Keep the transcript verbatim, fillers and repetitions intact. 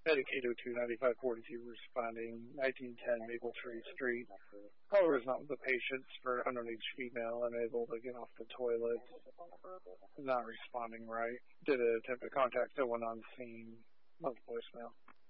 Medicaid oh two ninety-five forty-two responding, nineteen ten Maple Tree Street. Caller is not with the patients for underage female, unable to get off the toilet, not responding right. Did attempt to contact someone on scene, left voicemail.